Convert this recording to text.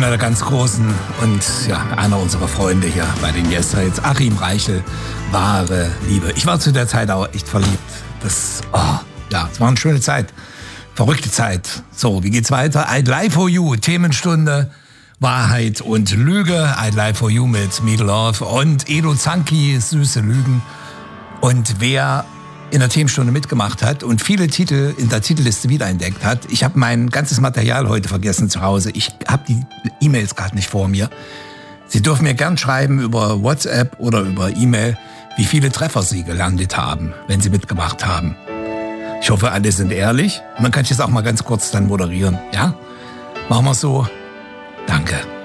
einer der ganz Großen und ja, einer unserer Freunde hier bei den Yes Hits, Achim Reichel, wahre Liebe. Ich war zu der Zeit auch echt verliebt. Es war eine schöne Zeit, verrückte Zeit. So, wie geht's weiter? I'd Lie For You, Themenstunde, Wahrheit und Lüge. I'd Lie For You mit Meat Love und Edo Zanki, Süße Lügen. Und wer in der Themenstunde mitgemacht hat und viele Titel in der Titelliste wiederentdeckt hat. Ich habe mein ganzes Material heute vergessen zu Hause. Ich habe die E-Mails gerade nicht vor mir. Sie dürfen mir gern schreiben über WhatsApp oder über E-Mail, wie viele Treffer Sie gelandet haben, wenn Sie mitgemacht haben. Ich hoffe, alle sind ehrlich. Und dann kann ich jetzt auch mal ganz kurz dann moderieren. Ja? Machen wir es so. Danke.